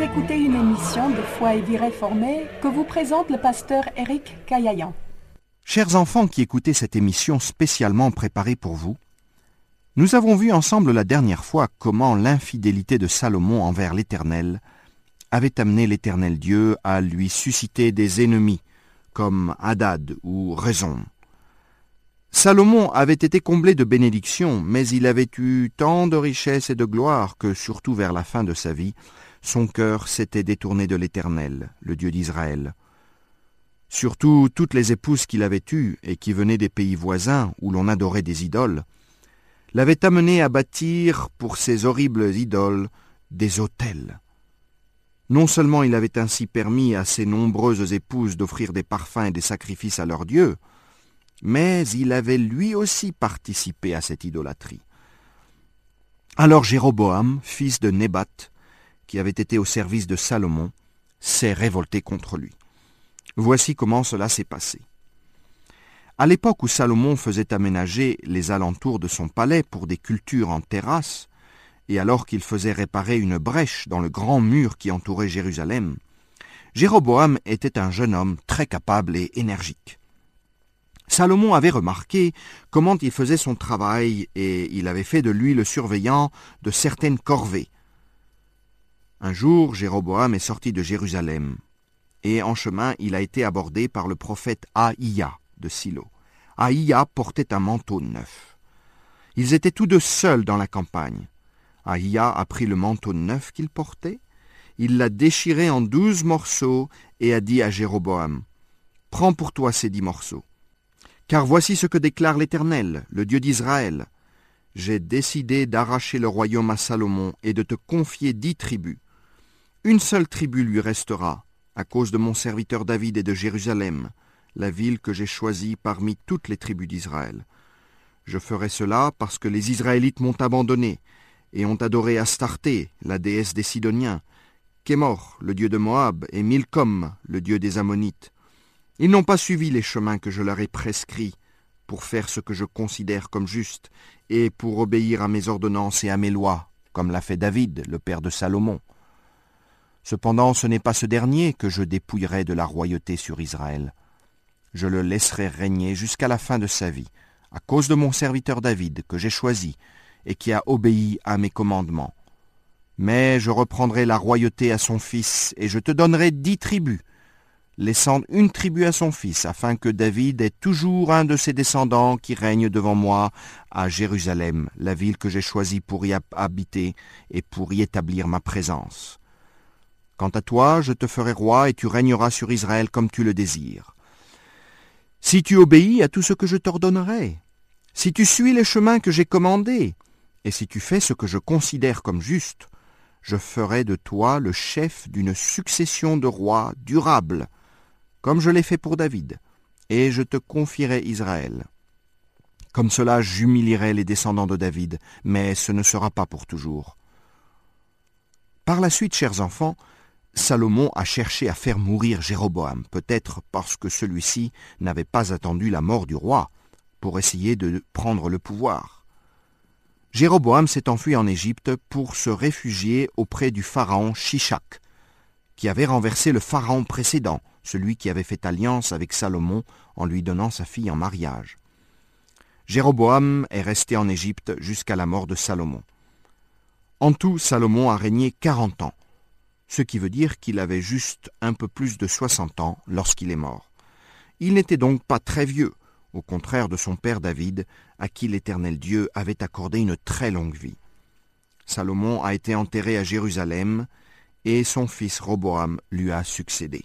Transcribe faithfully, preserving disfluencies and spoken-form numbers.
écoutez une émission de Foi et Vie Réformée que vous présente le pasteur Éric Caillayan. Chers enfants qui écoutez cette émission spécialement préparée pour vous, nous avons vu ensemble la dernière fois comment l'infidélité de Salomon envers l'Éternel avait amené l'Éternel Dieu à lui susciter des ennemis comme Hadad ou Rezon. Salomon avait été comblé de bénédictions, mais il avait eu tant de richesses et de gloire que, surtout vers la fin de sa vie, son cœur s'était détourné de l'Éternel, le Dieu d'Israël. Surtout toutes les épouses qu'il avait eues et qui venaient des pays voisins où l'on adorait des idoles, l'avaient amené à bâtir pour ces horribles idoles des autels. Non seulement il avait ainsi permis à ces nombreuses épouses d'offrir des parfums et des sacrifices à leurs dieux, mais il avait lui aussi participé à cette idolâtrie. Alors Jéroboam, fils de Nébat, qui avait été au service de Salomon, s'est révolté contre lui. Voici comment cela s'est passé. À l'époque où Salomon faisait aménager les alentours de son palais pour des cultures en terrasse, et alors qu'il faisait réparer une brèche dans le grand mur qui entourait Jérusalem, Jéroboam était un jeune homme très capable et énergique. Salomon avait remarqué comment il faisait son travail et il avait fait de lui le surveillant de certaines corvées. Un jour, Jéroboam est sorti de Jérusalem et en chemin, il a été abordé par le prophète Ahiya de Silo. Ahiya portait un manteau neuf. Ils étaient tous deux seuls dans la campagne. Ahiya a pris le manteau neuf qu'il portait, il l'a déchiré en douze morceaux et a dit à Jéroboam, « Prends pour toi ces dix morceaux. Car voici ce que déclare l'Éternel, le Dieu d'Israël. J'ai décidé d'arracher le royaume à Salomon et de te confier dix tribus. Une seule tribu lui restera, à cause de mon serviteur David et de Jérusalem, la ville que j'ai choisie parmi toutes les tribus d'Israël. Je ferai cela parce que les Israélites m'ont abandonné et ont adoré Astarté, la déesse des Sidoniens, Kémor, le dieu de Moab, et Milcom, le dieu des Ammonites. Ils n'ont pas suivi les chemins que je leur ai prescrits pour faire ce que je considère comme juste et pour obéir à mes ordonnances et à mes lois, comme l'a fait David, le père de Salomon. Cependant, ce n'est pas ce dernier que je dépouillerai de la royauté sur Israël. Je le laisserai régner jusqu'à la fin de sa vie, à cause de mon serviteur David que j'ai choisi et qui a obéi à mes commandements. Mais je reprendrai la royauté à son fils et je te donnerai dix tribus, laissant une tribu à son fils, afin que David ait toujours un de ses descendants qui règne devant moi à Jérusalem, la ville que j'ai choisie pour y habiter et pour y établir ma présence. Quant à toi, je te ferai roi et tu régneras sur Israël comme tu le désires. Si tu obéis à tout ce que je t'ordonnerai, si tu suis les chemins que j'ai commandés, et si tu fais ce que je considère comme juste, je ferai de toi le chef d'une succession de rois durables, comme je l'ai fait pour David, et je te confierai Israël. Comme cela, j'humilierai les descendants de David, mais ce ne sera pas pour toujours. » Par la suite, chers enfants, Salomon a cherché à faire mourir Jéroboam, peut-être parce que celui-ci n'avait pas attendu la mort du roi pour essayer de prendre le pouvoir. Jéroboam s'est enfui en Égypte pour se réfugier auprès du pharaon Shishak, qui avait renversé le pharaon précédent, celui qui avait fait alliance avec Salomon en lui donnant sa fille en mariage. Jéroboam est resté en Égypte jusqu'à la mort de Salomon. En tout, Salomon a régné quarante ans, ce qui veut dire qu'il avait juste un peu plus de soixante ans lorsqu'il est mort. Il n'était donc pas très vieux, au contraire de son père David, à qui l'Éternel Dieu avait accordé une très longue vie. Salomon a été enterré à Jérusalem, et son fils Roboam lui a succédé.